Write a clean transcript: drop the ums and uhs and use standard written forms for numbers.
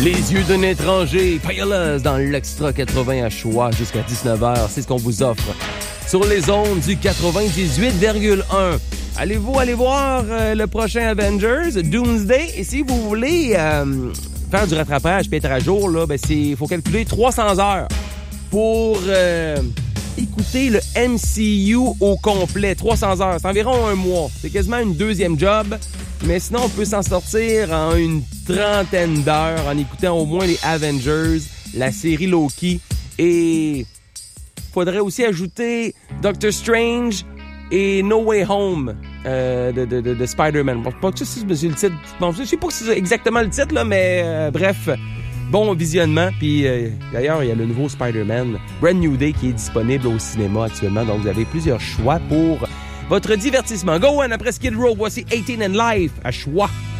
Les yeux d'un étranger, Payolas dans l'Extra 80 à choix jusqu'à 19h. C'est ce qu'on vous offre sur les ondes du 98,1. Allez-vous aller voir le prochain Avengers, Doomsday? Et si vous voulez faire du rattrapage puis être à jour, là, ben il faut calculer 300 heures pour écouter le MCU au complet. 300 heures, c'est environ un mois. C'est quasiment une deuxième job. Mais sinon, on peut s'en sortir en une trentaine d'heures en écoutant au moins les Avengers, la série Loki. Et faudrait aussi ajouter Doctor Strange et No Way Home de Spider-Man. Bon, pas que c'est le titre. Bon, je sais pas si c'est exactement le titre, là, mais bref, bon visionnement. Puis d'ailleurs, il y a le nouveau Spider-Man, Brand New Day, qui est disponible au cinéma actuellement. Donc, vous avez plusieurs choix pour votre divertissement. Go on, après Skid Row, voici 18 and Life à choix.